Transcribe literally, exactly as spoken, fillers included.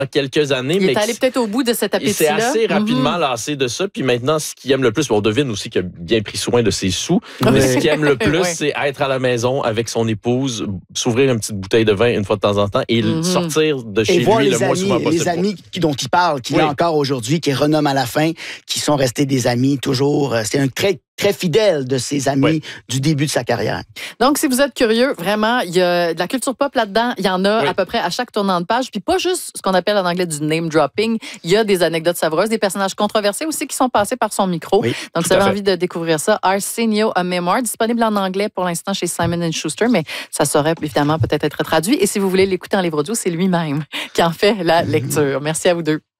quelques années. Il mais est allé peut-être au bout de cet il s'est appétit-là. assez rapidement Mm-hmm. lassé de ça. Puis maintenant, ce qu'il aime le plus, on devine aussi qu'il a bien pris soin de ses sous. Mais ce qu'il aime le plus, Ouais. c'est être à la maison avec son épouse, s'ouvrir une petite bouteille de vin une fois de temps en temps et Mm-hmm. sortir de Et chez voir lui les le moins amis, souvent possible. les amis qui, dont il parle, qu'il Oui. a encore aujourd'hui, qui renomment à la fin, qui sont restés des amis toujours. C'est un très, très fidèle de ses amis Oui. du début de sa carrière. Donc, si vous êtes curieux, vraiment, il y a de la culture pop là-dedans. Il y en a Oui. à peu près à chaque tournant de page. Puis pas juste ce qu'on appelle en anglais du name dropping. Il y a des anecdotes savoureuses, des personnages controversés aussi qui sont passés par son micro. Oui, Donc, tout si vous à avez fait. envie de découvrir ça, Arsenio, A Memoir, disponible en anglais pour l'instant chez Simon and Schuster, mais ça saurait évidemment peut-être être traduit. Et si vous voulez l'écouter en livre audio, c'est lui-même qui en fait la lecture. Merci à vous deux.